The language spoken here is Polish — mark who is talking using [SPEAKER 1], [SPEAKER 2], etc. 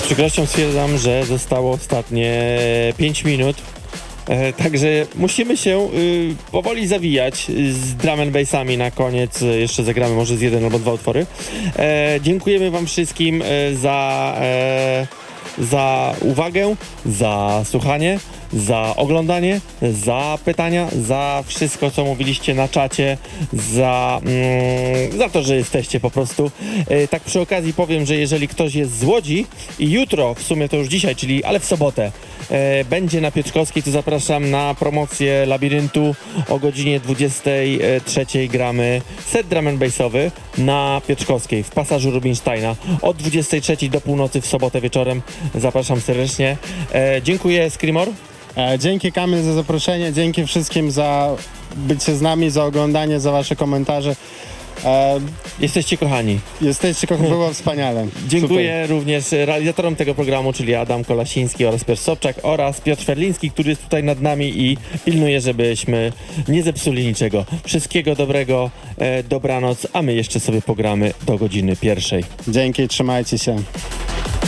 [SPEAKER 1] przykrością stwierdzam, że zostało ostatnie 5 minut. Także musimy się powoli zawijać z drum and bassami na koniec. Jeszcze zagramy może z 1 albo 2 utwory. Dziękujemy wam wszystkim za uwagę, za słuchanie, za oglądanie, za pytania, za wszystko, co mówiliście na czacie, za to, że jesteście po prostu. Tak przy okazji powiem, że jeżeli ktoś jest z Łodzi i jutro, w sumie to już dzisiaj, ale w sobotę, będzie na Piotrkowskiej, to zapraszam na promocję Labiryntu. O godzinie 23 gramy set drum and bassowy na Piotrkowskiej w pasażu Rubinsteina od 23 do północy w sobotę wieczorem. Zapraszam serdecznie. Dziękuję, Screamor.
[SPEAKER 2] Dzięki, Kamil, za zaproszenie, dzięki wszystkim za bycie z nami, za oglądanie, za wasze komentarze.
[SPEAKER 1] Jesteście kochani.
[SPEAKER 2] Było wspaniale.
[SPEAKER 1] Dziękuję również realizatorom tego programu, czyli Adam Kolasiński oraz Piotr Sobczak oraz Piotr Ferliński, który jest tutaj nad nami i pilnuje, żebyśmy nie zepsuli niczego. Wszystkiego dobrego, dobranoc, a my jeszcze sobie pogramy do godziny 1.
[SPEAKER 2] Dzięki, trzymajcie się.